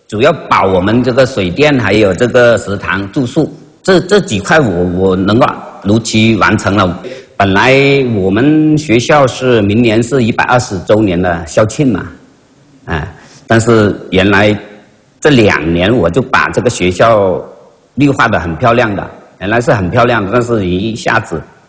主要保我们这个水电还有这个食堂住宿，这几块我能够如期完成了。本来我们学校是明年是120周年的校庆嘛，但是原来这2年我就把这个学校绿化的很漂亮的，原来是很漂亮的，但是一下子